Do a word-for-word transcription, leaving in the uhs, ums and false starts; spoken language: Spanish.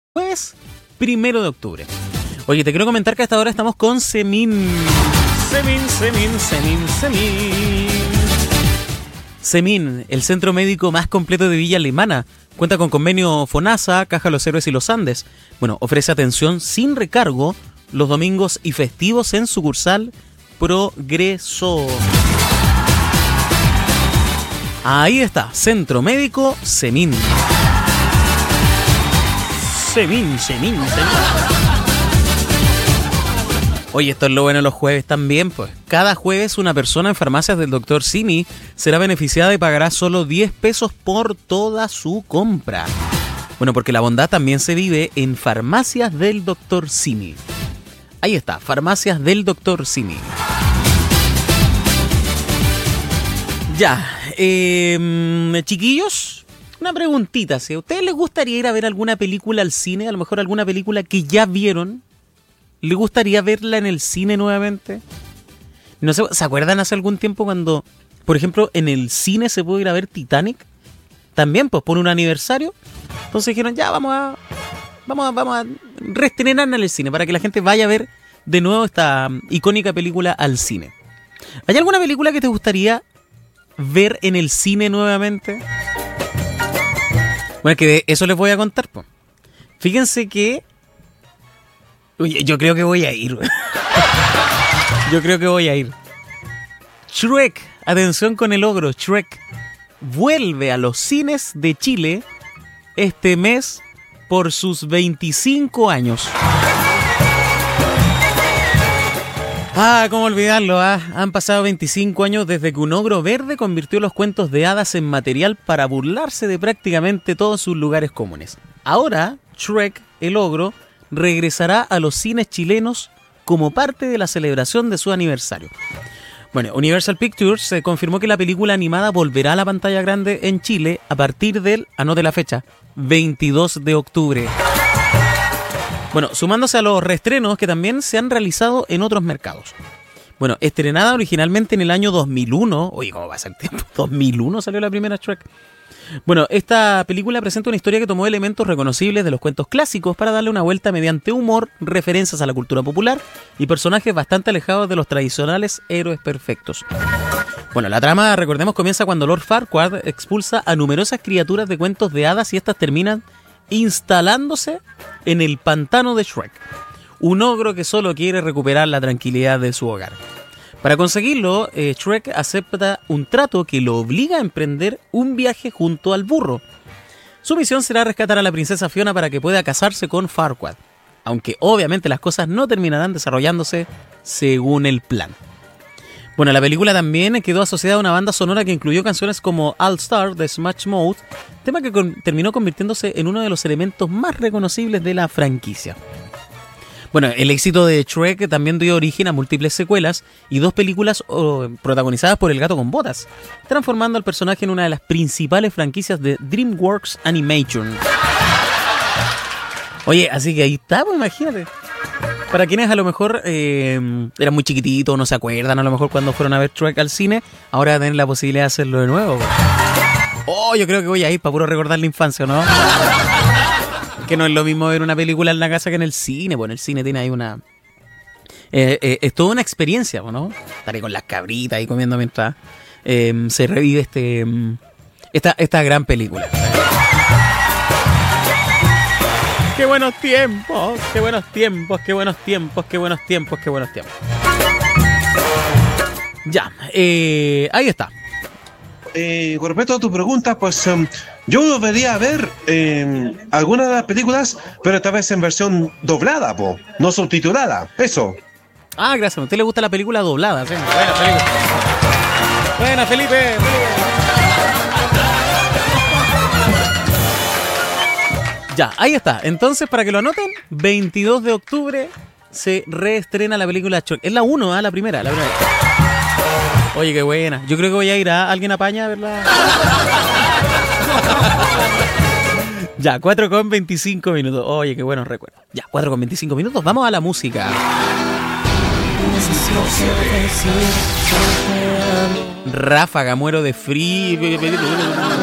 Jueves primero de octubre. Oye, te quiero comentar que hasta ahora estamos con Semin. Semin, Semin, Semin, Semin. Semin, el centro médico más completo de Villa Alemana. Cuenta con convenio FONASA, Caja Los Héroes y Los Andes. Bueno, ofrece atención sin recargo los domingos y festivos en sucursal Progreso. Ahí está, Centro Médico Semin. Semin, Semin, Semin. Oye, esto es lo bueno de los jueves también, pues. Cada jueves una persona en farmacias del doctor Simi será beneficiada y pagará solo diez pesos por toda su compra. Bueno, porque la bondad también se vive en farmacias del doctor Simi. Ahí está, farmacias del doctor Simi. Ya, eh, chiquillos, una preguntita. Si a ustedes les gustaría ir a ver alguna película al cine, a lo mejor alguna película que ya vieron, ¿les gustaría verla en el cine nuevamente? No sé, ¿se acuerdan hace algún tiempo cuando, por ejemplo, en el cine se pudo ir a ver Titanic? También, pues, por un aniversario. Entonces dijeron, ya, vamos a vamos a, vamos a reestrenarla en el cine para que la gente vaya a ver de nuevo esta icónica película al cine. ¿Hay alguna película que te gustaría ver en el cine nuevamente? Bueno, que de eso les voy a contar, pues. Fíjense que... Oye, yo creo que voy a ir. Yo creo que voy a ir. Shrek, atención con el ogro, Shrek vuelve a los cines de Chile este mes por sus veinticinco años. Ah, cómo olvidarlo, ah. Han pasado veinticinco años desde que un ogro verde convirtió los cuentos de hadas en material para burlarse de prácticamente todos sus lugares comunes. Ahora, Shrek, el ogro, regresará a los cines chilenos como parte de la celebración de su aniversario. Bueno, Universal Pictures se confirmó que la película animada volverá a la pantalla grande en Chile a partir del, anote la fecha, veintidós de octubre. Bueno, sumándose a los reestrenos que también se han realizado en otros mercados. Bueno, estrenada originalmente en el año dos mil uno, oye, ¿cómo pasa el tiempo? dos mil uno salió la primera Shrek. Bueno, esta película presenta una historia que tomó elementos reconocibles de los cuentos clásicos para darle una vuelta mediante humor, referencias a la cultura popular y personajes bastante alejados de los tradicionales héroes perfectos. Bueno, la trama, recordemos, comienza cuando Lord Farquaad expulsa a numerosas criaturas de cuentos de hadas y estas terminan instalándose en el pantano de Shrek, un ogro que solo quiere recuperar la tranquilidad de su hogar. Para conseguirlo, eh, Shrek acepta un trato que lo obliga a emprender un viaje junto al burro. Su misión será rescatar a la princesa Fiona para que pueda casarse con Farquaad, aunque obviamente las cosas no terminarán desarrollándose según el plan. Bueno, la película también quedó asociada a una banda sonora que incluyó canciones como All Star de Smash Mouth, tema que con- terminó convirtiéndose en uno de los elementos más reconocibles de la franquicia. Bueno, el éxito de Shrek también dio origen a múltiples secuelas y dos películas oh, protagonizadas por el gato con botas, transformando al personaje en una de las principales franquicias de DreamWorks Animation. Oye, así que ahí está, pues imagínate. Para quienes a lo mejor eh, eran muy chiquititos, no se acuerdan a lo mejor cuando fueron a ver Shrek al cine, ahora tienen la posibilidad de hacerlo de nuevo. Pues. Oh, yo creo que voy a ir para puro recordar la infancia, ¿no? Que no es lo mismo ver una película en la casa que en el cine. Bueno, el cine tiene ahí una... Eh, eh, es toda una experiencia, ¿no? Estar ahí con las cabritas ahí comiendo mientras eh, se revive este esta, esta gran película. ¡Qué buenos tiempos! ¡Qué buenos tiempos! ¡Qué buenos tiempos! ¡Qué buenos tiempos! ¡Qué buenos tiempos! Ya, eh, ahí está. Eh, con respecto a tu pregunta, pues um, yo debería ver eh, algunas de las películas, pero esta vez en versión doblada, po, no subtitulada. Eso. Ah, gracias. ¿A usted le gusta la película doblada? ¿Sí? Buena, Felipe. Buena, Felipe. Felipe. Ya, ahí está. Entonces, para que lo anoten, veintidós de octubre se reestrena la película Shrek. Es la uno, ¿eh? La primera, la primera. Oye, qué buena. Yo creo que voy a ir a alguien apaña a verla. Ya, cuatro con veinticinco minutos. Oye, qué buenos recuerdos. Ya, cuatro con veinticinco minutos. Vamos a la música. Ráfaga, muero de frío.